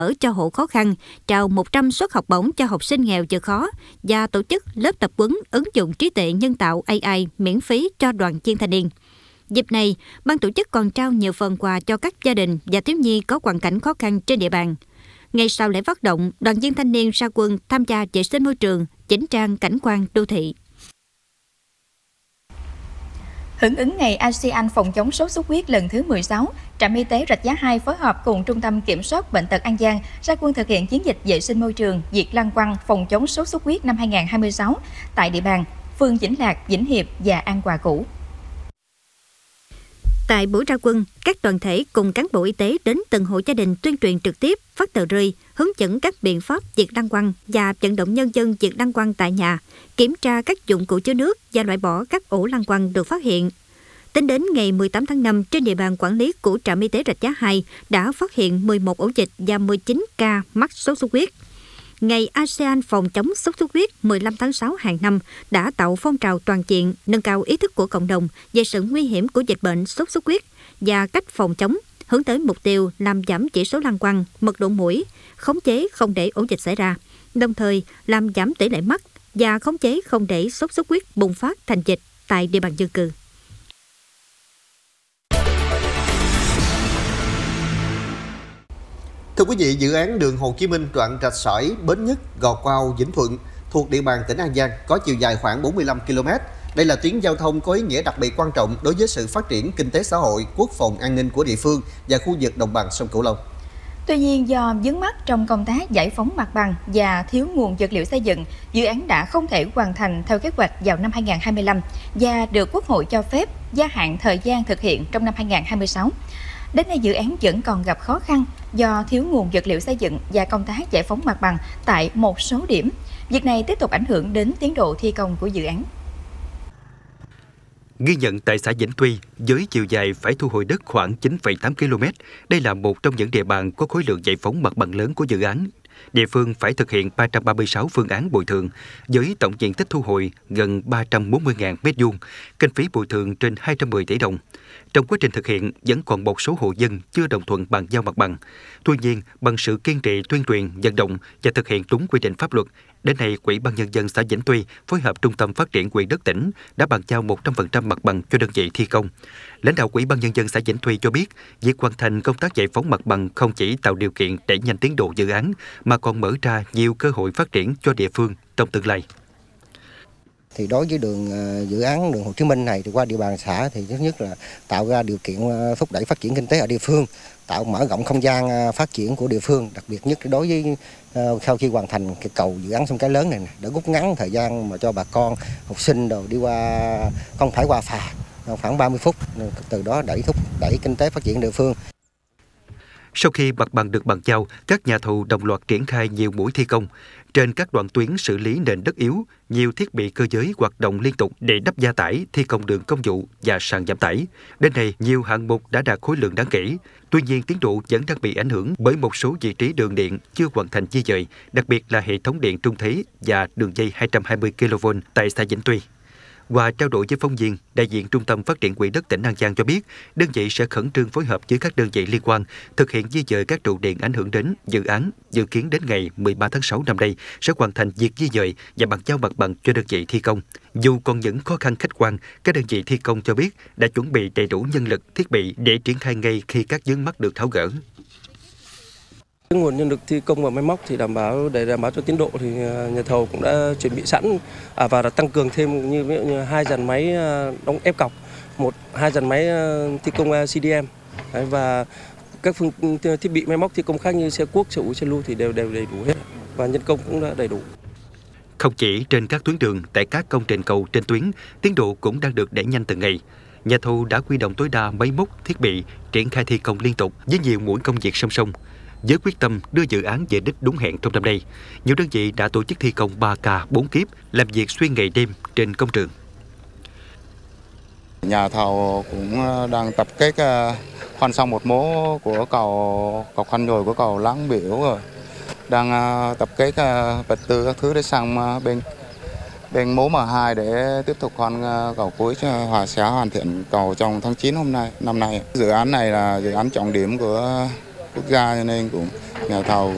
ở cho hộ khó khăn, trao 100 suất học bổng cho học sinh nghèo vượt khó và tổ chức lớp tập huấn ứng dụng trí tuệ nhân tạo AI miễn phí cho đoàn viên thanh niên. Dịp này, ban tổ chức còn trao nhiều phần quà cho các gia đình và thiếu nhi có hoàn cảnh khó khăn trên địa bàn. Ngay sau lễ phát động, đoàn viên thanh niên ra quân tham gia vệ sinh môi trường, chỉnh trang cảnh quan đô thị. Hưởng ứng ngày ASEAN phòng chống sốt xuất huyết lần thứ 16, trạm y tế Rạch Giá 2 phối hợp cùng Trung tâm Kiểm soát Bệnh tật An Giang ra quân thực hiện chiến dịch vệ sinh môi trường, diệt lăng quăng phòng chống sốt xuất huyết năm 2026 tại địa bàn phường Vĩnh Lạc, Vĩnh Hiệp và An Hòa cũ. Tại buổi ra quân, các đoàn thể cùng cán bộ y tế đến từng hộ gia đình tuyên truyền trực tiếp, phát tờ rơi, hướng dẫn các biện pháp diệt lăng quăng và vận động nhân dân diệt lăng quăng tại nhà, kiểm tra các dụng cụ chứa nước và loại bỏ các ổ lăng quăng được phát hiện. Tính đến ngày 18 tháng 5, trên địa bàn quản lý của trạm y tế Rạch Giá 2 đã phát hiện 11 ổ dịch và 19 ca mắc sốt xuất huyết. Ngày ASEAN phòng chống sốt xuất huyết 15 tháng 6 hàng năm đã tạo phong trào toàn diện, nâng cao ý thức của cộng đồng về sự nguy hiểm của dịch bệnh sốt xuất huyết và cách phòng chống, hướng tới mục tiêu làm giảm chỉ số lăng quăng, mật độ muỗi, khống chế không để ổ dịch xảy ra, đồng thời làm giảm tỷ lệ mắc và khống chế không để sốt xuất huyết bùng phát thành dịch tại địa bàn dân cư. Thưa quý vị, dự án đường Hồ Chí Minh đoạn Rạch Sỏi, Bến Nhất, Gò Quao, Vĩnh Thuận thuộc địa bàn tỉnh An Giang có chiều dài khoảng 45 km. Đây là tuyến giao thông có ý nghĩa đặc biệt quan trọng đối với sự phát triển kinh tế xã hội, quốc phòng an ninh của địa phương và khu vực đồng bằng sông Cửu Long. Tuy nhiên, do vướng mắc trong công tác giải phóng mặt bằng và thiếu nguồn vật liệu xây dựng, dự án đã không thể hoàn thành theo kế hoạch vào năm 2025 và được Quốc hội cho phép gia hạn thời gian thực hiện trong năm 2026. Đến nay, dự án vẫn còn gặp khó khăn do thiếu nguồn vật liệu xây dựng và công tác giải phóng mặt bằng tại một số điểm. Việc này tiếp tục ảnh hưởng đến tiến độ thi công của dự án. Ghi nhận tại xã Vĩnh Tuy, với chiều dài phải thu hồi đất khoảng 9,8 km, đây là một trong những địa bàn có khối lượng giải phóng mặt bằng lớn của dự án. Địa phương phải thực hiện 336 phương án bồi thường, với tổng diện tích thu hồi gần 340.000 m², kinh phí bồi thường trên 210 tỷ đồng. Trong quá trình thực hiện, vẫn còn một số hộ dân chưa đồng thuận bàn giao mặt bằng. Tuy nhiên, bằng sự kiên trì tuyên truyền, vận động và thực hiện đúng quy định pháp luật, đến nay, Ủy ban Nhân dân xã Vĩnh Tuy phối hợp Trung tâm Phát triển Quỹ đất tỉnh đã bàn giao 100% mặt bằng cho đơn vị thi công. Lãnh đạo Ủy ban Nhân dân xã Vĩnh Tuy cho biết, việc hoàn thành công tác giải phóng mặt bằng không chỉ tạo điều kiện đẩy nhanh tiến độ dự án, mà còn mở ra nhiều cơ hội phát triển cho địa phương trong tương lai. Thì đối với dự án đường Hồ Chí Minh này thì qua địa bàn xã thì thứ nhất là tạo ra điều kiện thúc đẩy phát triển kinh tế ở địa phương, tạo mở rộng không gian phát triển của địa phương, đặc biệt nhất đối với sau khi hoàn thành cái cầu dự án sông Cái Lớn này đã rút ngắn thời gian mà cho bà con học sinh đồ đi qua không phải qua phà khoảng 30 phút, từ đó thúc đẩy kinh tế phát triển địa phương. Sau khi mặt bằng được bàn giao, các nhà thầu đồng loạt triển khai nhiều mũi thi công. Trên các đoạn tuyến xử lý nền đất yếu, nhiều thiết bị cơ giới hoạt động liên tục để đắp gia tải, thi công đường công vụ và sàn giảm tải. Đến nay, nhiều hạng mục đã đạt khối lượng đáng kể. Tuy nhiên, tiến độ vẫn đang bị ảnh hưởng bởi một số vị trí đường điện chưa hoàn thành di dời, đặc biệt là hệ thống điện trung thế và đường dây 220 kV tại xã Vĩnh Tuy. Qua trao đổi với phóng viên, đại diện Trung tâm Phát triển Quỹ đất tỉnh An Giang cho biết, đơn vị sẽ khẩn trương phối hợp với các đơn vị liên quan thực hiện di dời các trụ điện ảnh hưởng đến dự án, dự kiến đến ngày 13 tháng 6 năm nay sẽ hoàn thành việc di dời và bàn giao mặt bằng cho đơn vị thi công. Dù còn những khó khăn khách quan, các đơn vị thi công cho biết đã chuẩn bị đầy đủ nhân lực, thiết bị để triển khai ngay khi các vướng mắc được tháo gỡ. Nguồn nhân lực thi công và máy móc thì để đảm bảo cho tiến độ thì nhà thầu cũng đã chuẩn bị sẵn và đã tăng cường thêm ví dụ như 2 dàn máy đóng ép cọc, 2 dàn máy thi công CDM và các thiết bị máy móc thi công khác như xe cuốc, xe ủi, xe lu thì đều đầy đủ hết và nhân công cũng đã đầy đủ. Không chỉ trên các tuyến đường, tại các công trình cầu trên tuyến, tiến độ cũng đang được đẩy nhanh từng ngày. Nhà thầu đã huy động tối đa máy móc, thiết bị, triển khai thi công liên tục với nhiều mũi công việc song song. Với quyết tâm đưa dự án về đích đúng hẹn trong năm nay, nhiều đơn vị đã tổ chức thi công 3K 4 kiếp, làm việc xuyên ngày đêm trên công trường. Nhà thầu cũng đang tập kết khoan xong một mố của cầu khoan nhồi của cầu Láng Biểu rồi, đang tập kết vật tư các thứ để sang bên mố M2 để tiếp tục khoan cầu cuối cho sẽ hoàn thiện cầu trong tháng 9 năm nay. Dự án này là dự án trọng điểm của quốc gia cho nên cũng nhà thầu